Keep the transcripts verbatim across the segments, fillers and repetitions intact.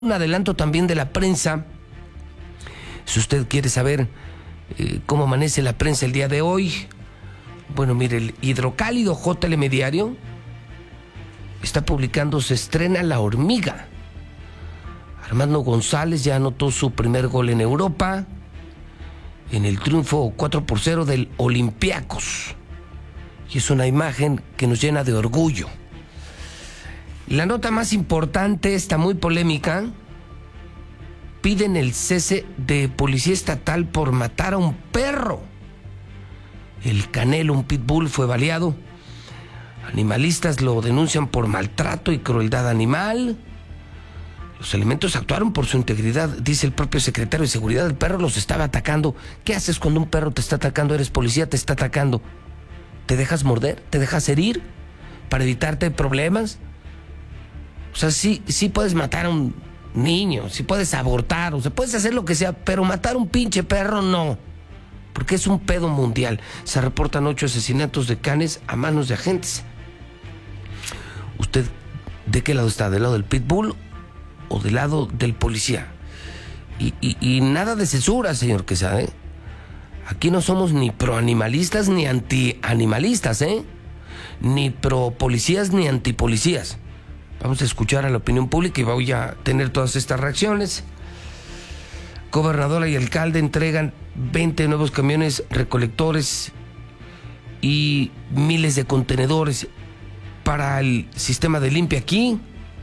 Un adelanto también de la prensa. Si usted quiere saber eh, cómo amanece la prensa el día de hoy, bueno, mire, el Hidrocálido J L M Diario está publicando, se estrena La Hormiga. Armando González ya anotó su primer gol en Europa, en el triunfo cuatro por cero del Olympiacos. Y es una imagen que nos llena de orgullo. La nota más importante, está muy polémica. Piden el cese de policía estatal por matar a un perro. El Canelo, un pitbull, fue baleado. Animalistas lo denuncian por maltrato y crueldad animal. Los elementos actuaron por su integridad, dice el propio secretario de Seguridad. El perro los estaba atacando. ¿Qué haces cuando un perro te está atacando? Eres policía, te está atacando. ¿Te dejas morder? ¿Te dejas herir? ¿Para evitarte problemas? O sea, sí, sí puedes matar a un niño, sí puedes abortar, o sea, puedes hacer lo que sea, pero matar a un pinche perro no, porque es un pedo mundial. Se reportan ocho asesinatos de canes a manos de agentes. ¿Usted de qué lado está? ¿Del lado del pitbull o del lado del policía? Y, y, y nada de censura, señor Quesada, ¿eh? Aquí no somos ni proanimalistas ni antianimalistas, ¿eh? Ni pro policías ni antipolicías. Vamos a escuchar a la opinión pública y voy a tener todas estas reacciones. Gobernadora y alcalde entregan veinte nuevos camiones recolectores y miles de contenedores para el sistema de limpia aquí.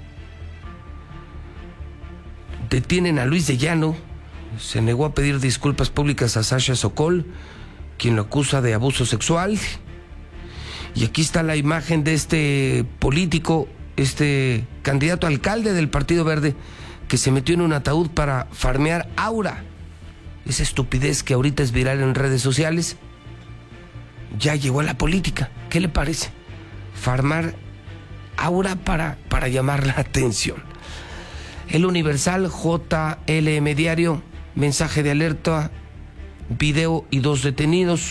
Detienen a Luis de Llano. Se negó a pedir disculpas públicas a Sasha Sokol, quien lo acusa de abuso sexual. Y aquí está la imagen de este político, este candidato a alcalde del Partido Verde, que se metió en un ataúd para farmear aura. Esa estupidez que ahorita es viral en redes sociales, ya llegó a la política. ¿Qué le parece? Farmar aura para, para llamar la atención. El Universal, J L M Diario, mensaje de alerta, video y dos detenidos.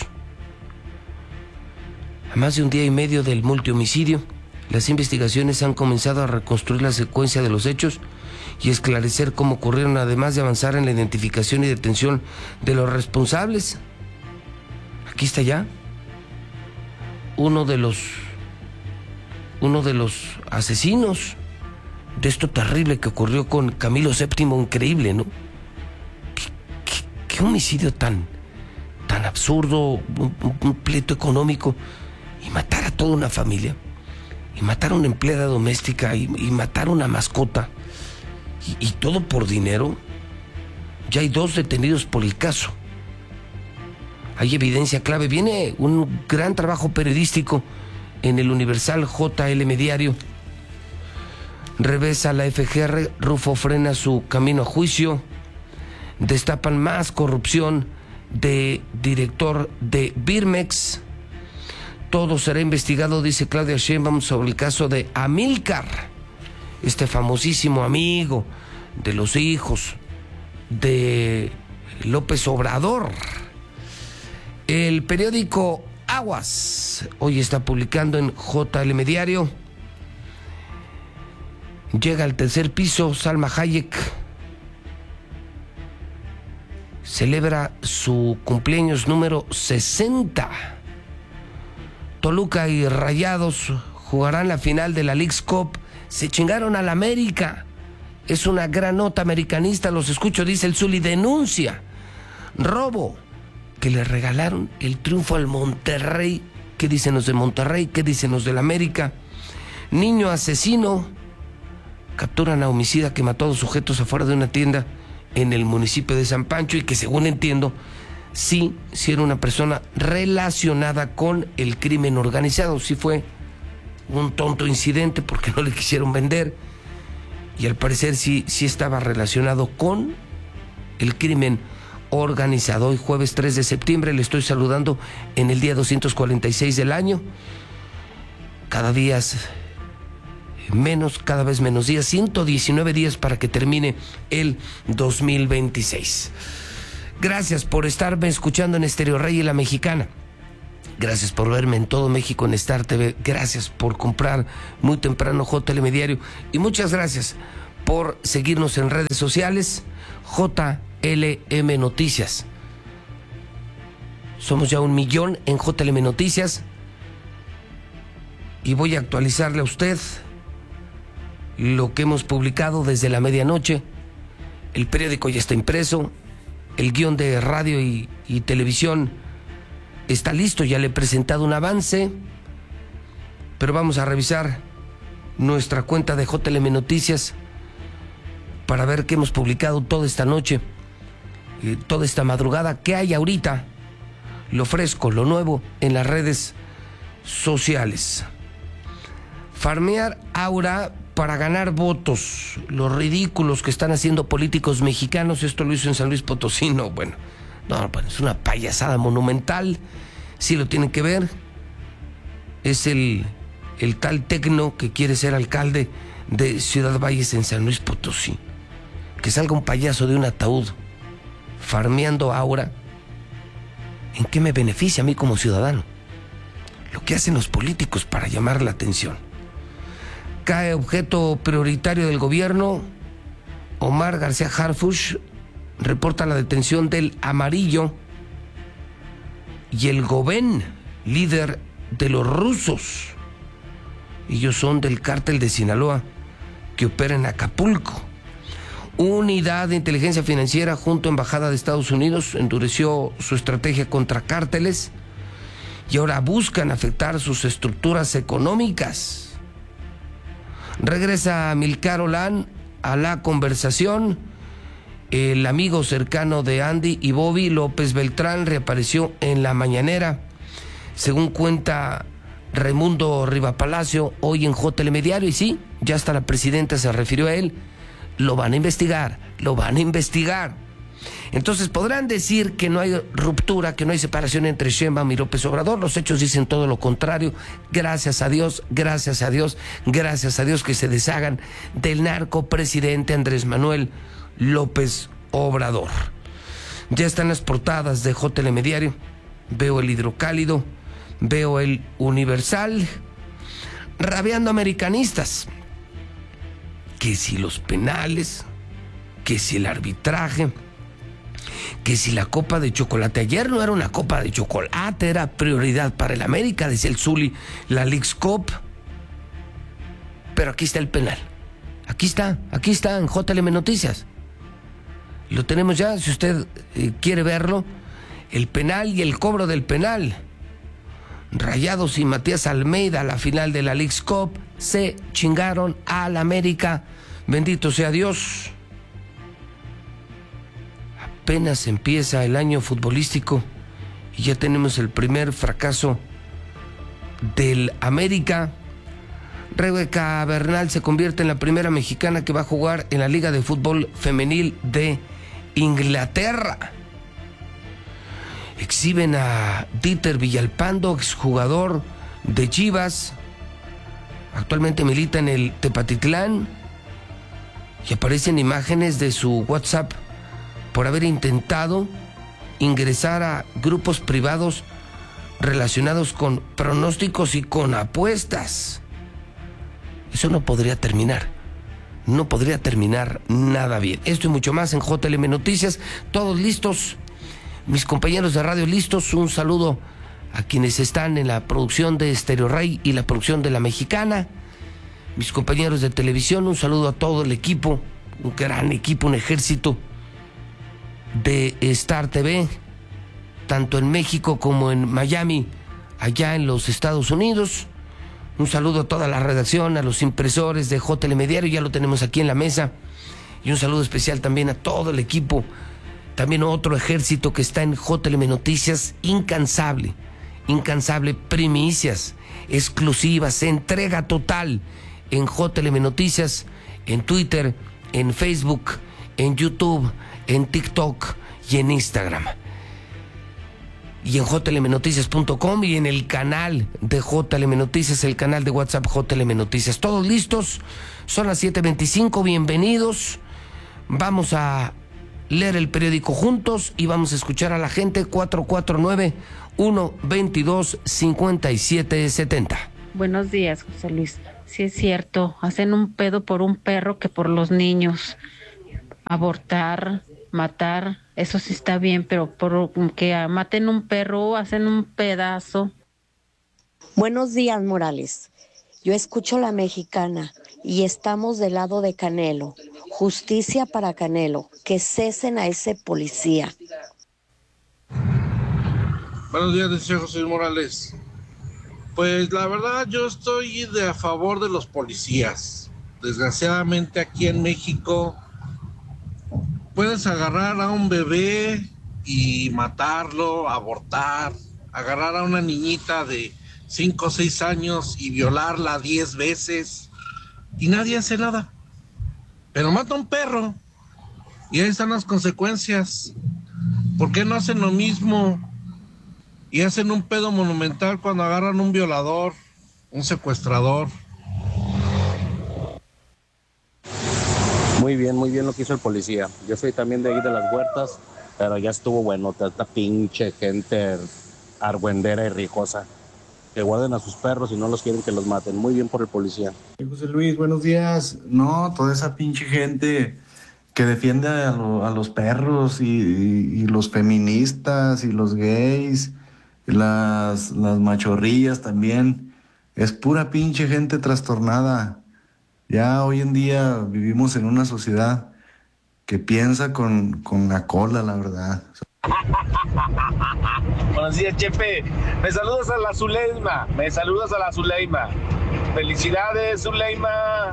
A más de un día y medio del multihomicidio, las investigaciones han comenzado a reconstruir la secuencia de los hechos y esclarecer cómo ocurrieron, además de avanzar en la identificación y detención de los responsables. Aquí está ya uno de los uno de los asesinos de esto terrible que ocurrió con Camilo séptimo, increíble, ¿no? ¿Qué, qué, qué homicidio tan, tan absurdo, un, un pleito económico, y matar a toda una familia, y matar a una empleada doméstica, y, y matar a una mascota, y, y todo por dinero. Ya hay dos detenidos por el caso. Hay evidencia clave. Viene un gran trabajo periodístico en el Universal, J L M Diario. Revesa la F G R, Rufo frena su camino a juicio. Destapan más corrupción de director de Birmex. Todo será investigado, dice Claudia Sheinbaum, sobre el caso de Amílcar, este famosísimo amigo de los hijos de López Obrador. El periódico Aguas hoy está publicando en J L M Diario. Llega al tercer piso, Salma Hayek celebra su cumpleaños número sesenta. Toluca y Rayados jugarán la final de la Leagues Cup. Se chingaron al América. Es una gran nota americanista, los escucho, dice el Zuli. Denuncia robo, que le regalaron el triunfo al Monterrey. ¿Qué dicen los de Monterrey? ¿Qué dicen los del América? Niño asesino. Capturan a homicida que mató a dos sujetos afuera de una tienda en el municipio de San Pancho y que, según entiendo, sí, sí era una persona relacionada con el crimen organizado. Sí fue un tonto incidente porque no le quisieron vender, y al parecer sí, sí estaba relacionado con el crimen organizado. Hoy jueves tres de septiembre le estoy saludando en el día doscientos cuarenta y seis del año. Cada día es menos, cada vez menos días, ciento diecinueve días para que termine el dos mil veintiséis. Gracias por estarme escuchando en Estéreo Rey y La Mexicana. Gracias por verme en todo México en Star T V. Gracias por comprar muy temprano J L M Diario. Y muchas gracias por seguirnos en redes sociales, J L M Noticias. Somos ya un millón en J L M Noticias y voy a actualizarle a usted lo que hemos publicado desde la medianoche. El periódico ya está impreso, el guión de radio y, y televisión está listo, ya le he presentado un avance, pero vamos a revisar nuestra cuenta de J L M Noticias para ver qué hemos publicado toda esta noche, eh, toda esta madrugada, qué hay ahorita, lo fresco, lo nuevo en las redes sociales. Farmear aura para ganar votos, los ridículos que están haciendo políticos mexicanos. Esto lo hizo en San Luis Potosí. No, bueno, no, bueno, es una payasada monumental. Sí lo tienen que ver. Es el, el tal Tecno que quiere ser alcalde de Ciudad Valles en San Luis Potosí. Que salga un payaso de un ataúd farmeando aura. ¿En qué me beneficia a mí como ciudadano? Lo que hacen los políticos para llamar la atención. Cae objeto prioritario del gobierno. Omar García Harfuch reporta la detención del Amarillo y el Gobén, líder de los rusos. Ellos son del cártel de Sinaloa que opera en Acapulco. Unidad de inteligencia financiera junto a Embajada de Estados Unidos endureció su estrategia contra cárteles y ahora buscan afectar sus estructuras económicas. Regresa Amílcar Olán a la conversación. El amigo cercano de Andy y Bobby, López Beltrán, reapareció en la mañanera. Según cuenta Raimundo Rivapalacio hoy en J L M Diario, y sí, ya hasta la presidenta se refirió a él. Lo van a investigar, lo van a investigar. Entonces podrán decir que no hay ruptura, que no hay separación entre Sheinbaum y López Obrador. Los hechos dicen todo lo contrario. Gracias a Dios, gracias a Dios, gracias a Dios que se deshagan del narcopresidente Andrés Manuel López Obrador. Ya están las portadas de J L M Diario. Veo el Hidrocálido, veo el Universal, rabiando americanistas. Que si los penales, que si el arbitraje, que si la copa de chocolate. Ayer no era una copa de chocolate, era prioridad para el América, decía el Zuli, la Leagues Cup. Pero aquí está el penal. Aquí está, aquí está en J L M Noticias. Lo tenemos ya, si usted eh, quiere verlo. El penal y el cobro del penal. Rayados y Matías Almeida, la final de la Leagues Cup, se chingaron al América. Bendito sea Dios. Apenas empieza el año futbolístico y ya tenemos el primer fracaso del América. Rebeca Bernal se convierte en la primera mexicana que va a jugar en la Liga de Fútbol Femenil de Inglaterra. Exhiben a Dieter Villalpando, exjugador de Chivas. Actualmente milita en el Tepatitlán. Y aparecen imágenes de su WhatsApp por haber intentado ingresar a grupos privados relacionados con pronósticos y con apuestas. Eso no podría terminar. No podría terminar nada bien. Esto y mucho más en J L M Noticias. Todos listos. Mis compañeros de radio listos. Un saludo a quienes están en la producción de Stereo Rey y la producción de La Mexicana. Mis compañeros de televisión, un saludo a todo el equipo, un gran equipo, un ejército de Star T V, tanto en México como en Miami, allá en los Estados Unidos. Un saludo a toda la redacción, a los impresores de J L M Diario, ya lo tenemos aquí en la mesa. Y un saludo especial también a todo el equipo, también otro ejército que está en J L M Noticias, incansable, incansable, primicias, exclusivas, entrega total en J L M Noticias, en Twitter, en Facebook, en YouTube, en TikTok y en Instagram. Y en J L M Noticias punto com y en el canal de J L M Noticias, el canal de WhatsApp J L M Noticias. ¿Todos listos? Son las siete veinticinco, bienvenidos. Vamos a leer el periódico juntos y vamos a escuchar a la gente. Cuatro cuatro nueve, uno dos dos, cinco siete siete cero. Buenos días, José Luis. sí es cierto, hacen un pedo por un perro que por los niños. Abortar, matar, eso sí está bien, pero por que maten un perro, hacen un pedazo. Buenos días, Morales. Yo escucho La Mexicana y estamos del lado de Canelo. Justicia para Canelo, que cesen a ese policía. Buenos días, deseo José Morales. Pues la verdad yo estoy de a favor de los policías. Desgraciadamente aquí en México puedes agarrar a un bebé y matarlo, abortar, agarrar a una niñita de cinco o seis años y violarla diez veces y nadie hace nada. Pero mata a un perro y ahí están las consecuencias. ¿Por qué no hacen lo mismo? Y hacen un pedo monumental cuando agarran un violador, un secuestrador. Muy bien, muy bien lo que hizo el policía. Yo soy también de ahí de las Huertas, pero ya estuvo bueno, tanta pinche gente argüendera y rijosa. Que guarden a sus perros y no los quieren que los maten. Muy bien por el policía. José Luis, buenos días. No, toda esa pinche gente que defiende a, lo, a los perros y, y, y los feministas y los gays, las, las machorrillas también. Es pura pinche gente trastornada. Ya hoy en día vivimos en una sociedad que piensa con, con la cola, la verdad. Buenos días, Chepe. Me saludas a la Zuleima. Me saludas a la Zuleima. Felicidades, Zuleima.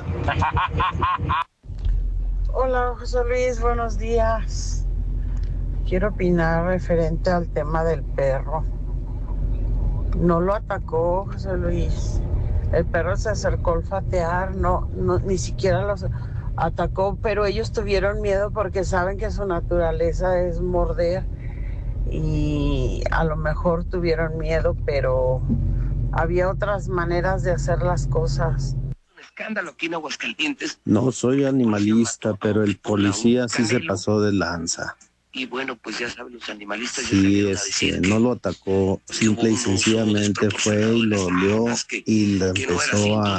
Hola, José Luis. Buenos días. Quiero opinar referente al tema del perro. No lo atacó, José Luis. El perro se acercó a olfatear, no, no, ni siquiera los atacó, pero ellos tuvieron miedo porque saben que su naturaleza es morder y a lo mejor tuvieron miedo, pero había otras maneras de hacer las cosas. Escándalo aquí en Aguascalientes. No soy animalista, pero el policía sí se pasó de lanza. Y bueno, pues ya saben, los animalistas sí, este, no lo atacó, simple y sencillamente fue y lo olió y le empezó a,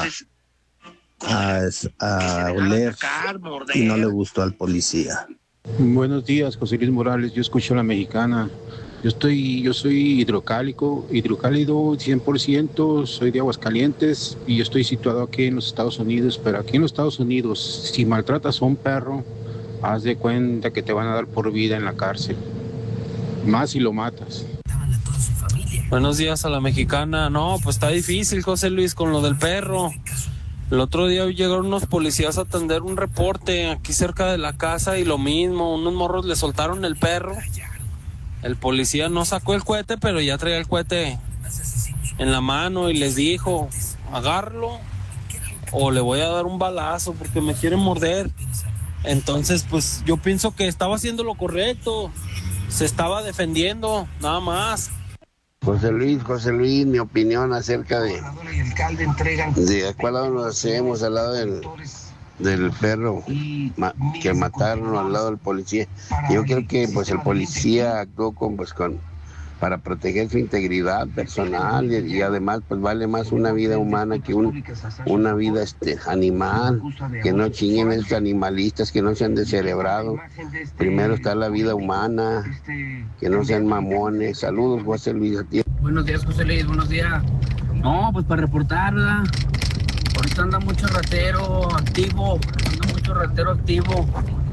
a, a oler y no le gustó al policía. Buenos días, José Luis Morales, yo escucho a La Mexicana. Yo estoy, yo soy hidrocálico, hidrocálido cien por ciento, soy de Aguascalientes y yo estoy situado aquí en los Estados Unidos, pero aquí en los Estados Unidos, si maltratas a un perro, haz de cuenta que te van a dar por vida en la cárcel, más si lo matas. Buenos días a La Mexicana. No, pues está difícil, José Luis, con lo del perro. El otro día llegaron unos policías a atender un reporte aquí cerca de la casa y lo mismo, unos morros le soltaron el perro. El policía no sacó el cohete, pero ya traía el cohete en la mano y les dijo, agárralo o le voy a dar un balazo porque me quieren morder. Entonces, pues yo pienso que estaba haciendo lo correcto, se estaba defendiendo, nada más. José Luis, José Luis, mi opinión acerca de, de a cuál lado nos hacemos, al lado del, del perro ma, que mataron al lado del policía. Yo creo que pues el policía actuó con, pues, con, para proteger su integridad personal y, y además pues vale más una vida humana que un, una vida este, animal, que no chinguen esos animalistas, que no sean descerebrados. Primero está la vida humana, que no sean mamones. Saludos, José Luis, a ti. Buenos días, José Luis, buenos días. No, pues para reportar, ¿verdad? Ahorita anda mucho ratero activo, anda mucho ratero activo.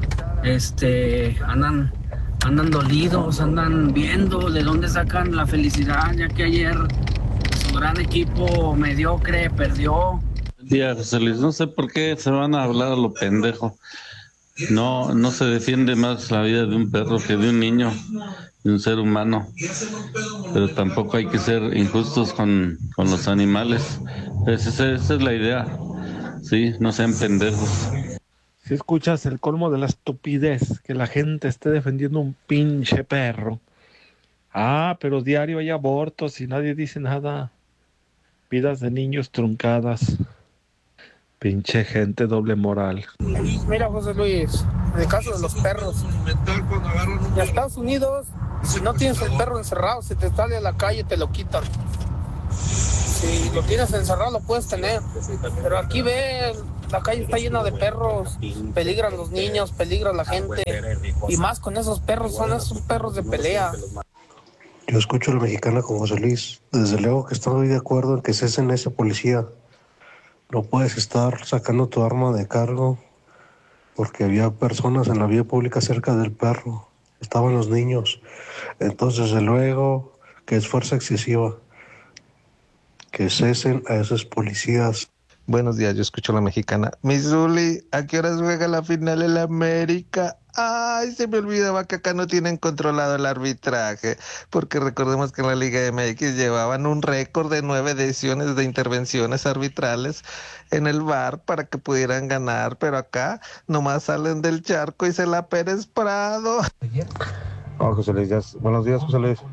Este, andan... Andan dolidos, andan viendo de dónde sacan la felicidad, ya que ayer su gran equipo mediocre perdió. Tía José Luis, no sé por qué se van a hablar a lo pendejo. No, no se defiende más la vida de un perro que de un niño, de un ser humano. Pero tampoco hay que ser injustos con, con los animales. Esa, esa es la idea. Sí, no sean pendejos. Si escuchas el colmo de la estupidez, que la gente esté defendiendo un pinche perro. Ah, pero diario hay abortos y nadie dice nada. Vidas de niños truncadas. Pinche gente doble moral. Mira, José Luis, en el caso de los perros, en Estados Unidos, si no tienes el perro encerrado, si te sale a la calle, te lo quitan. Si lo tienes encerrado, lo puedes tener. Pero aquí ve, la calle está llena de perros, peligran los niños, peligra la gente. Y más con esos perros, son esos perros de pelea. Yo escucho a la mexicana con José Luis. Desde luego que estoy de acuerdo en que cesen a ese policía. No puedes estar sacando tu arma de cargo porque había personas en la vía pública cerca del perro. Estaban los niños. Entonces, desde luego que es fuerza excesiva. Que cesen a esos policías. Buenos días, yo escucho a la mexicana. Mi Zuli, ¿a qué horas juega la final en la América? Ay, se me olvidaba que acá no tienen controlado el arbitraje, porque recordemos que en la Liga M X llevaban un récord de nueve ediciones de intervenciones arbitrales en el V A R para que pudieran ganar, pero acá nomás salen del charco y se la Pérez Prado. Oh, José Luis, ya, buenos días, José Luis.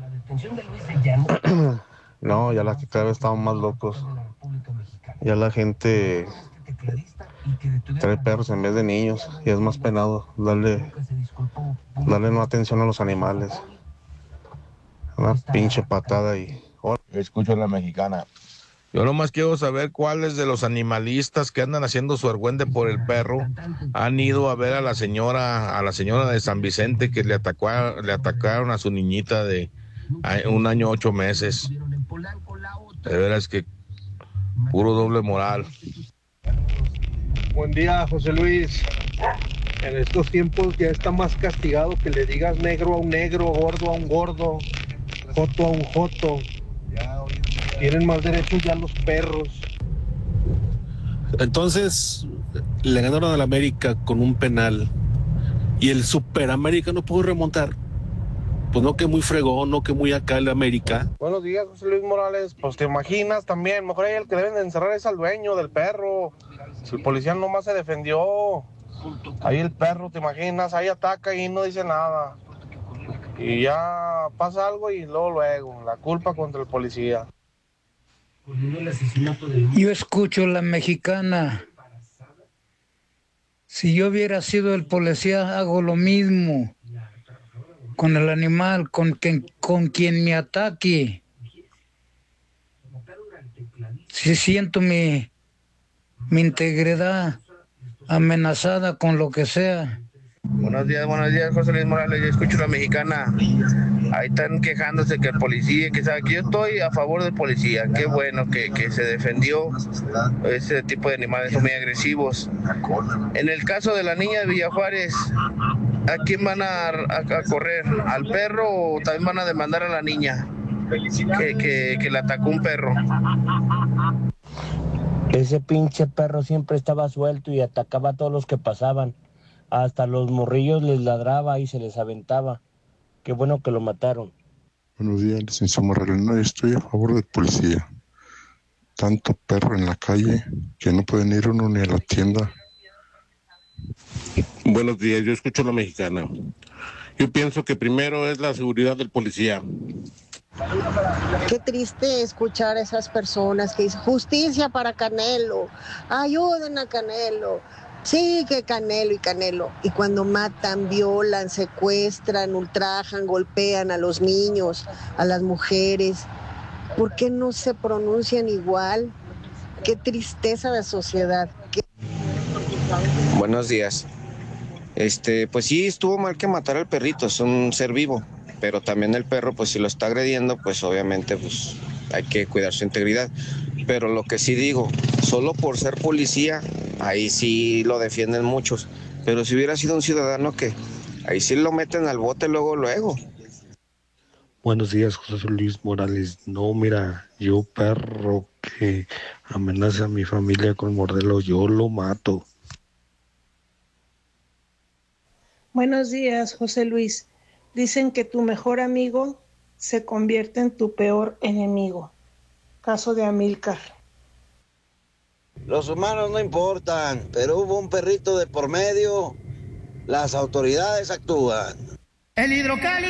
No, ya la que cada vez estamos más locos. Ya la gente trae perros en vez de niños y es más penado darle, darle no atención a los animales. Una pinche patada y... Escucho a la mexicana. Yo nomás quiero saber cuáles de los animalistas que andan haciendo su argüende por el perro han ido a ver a la señora, a la señora de San Vicente que le atacó, le atacaron a su niñita de un año ocho meses. De veras que puro doble moral. Buen día, José Luis. En estos tiempos ya está más castigado que le digas negro a un negro, gordo a un gordo, joto a un joto. Tienen más derechos ya los perros. Entonces, le ganaron a la América con un penal y el Super América no pudo remontar. Pues no que muy fregón, no que muy acá el América. Buenos días, José Luis Morales. Pues te imaginas también, mejor ahí el que deben de encerrar es al dueño del perro. Si el policía nomás se defendió, ahí el perro, te imaginas, ahí ataca y no dice nada. Y ya pasa algo y luego, luego, la culpa contra el policía. Yo escucho la mexicana. Si yo hubiera sido el policía, hago lo mismo. Con el animal, con quien, con quien me ataque. Si siento mi, mi integridad amenazada con lo que sea. Buenos días, buenos días, José Luis Morales. Yo escucho a la mexicana. Ahí están quejándose que el policía, que sabe que yo estoy a favor del policía. Qué bueno que, que se defendió. Ese tipo de animales son muy agresivos. En el caso de la niña de Villajuárez, ¿a quién van a, a, a correr? ¿Al perro o también van a demandar a la niña que, que, que le atacó un perro? Ese pinche perro siempre estaba suelto y atacaba a todos los que pasaban. Hasta los morrillos les ladraba y se les aventaba. Qué bueno que lo mataron. Buenos días, licenciado Morales. No, estoy a favor del policía. Tanto perro en la calle que no pueden ir uno ni a la tienda. Buenos días, yo escucho a la mexicana. Yo pienso que primero es la seguridad del policía. Qué triste escuchar a esas personas que dicen justicia para Canelo, ayuden a Canelo. Sí, que Canelo y Canelo. Y cuando matan, violan, secuestran, ultrajan, golpean a los niños, a las mujeres, ¿por qué no se pronuncian igual? Qué tristeza de sociedad. Qué... Buenos días. Este, pues sí, estuvo mal que matar al perrito, es un ser vivo, pero también el perro, pues si lo está agrediendo, pues obviamente pues hay que cuidar su integridad. Pero lo que sí digo, solo por ser policía, ahí sí lo defienden muchos. Pero si hubiera sido un ciudadano, que ahí sí lo meten al bote luego, luego. Buenos días, José Luis Morales. No, mira, yo perro que amenaza a mi familia con morderlo, yo lo mato. Buenos días, José Luis. Dicen que tu mejor amigo se convierte en tu peor enemigo. Caso de Amílcar. Los humanos no importan, pero hubo un perrito de por medio. Las autoridades actúan. El hidrocálido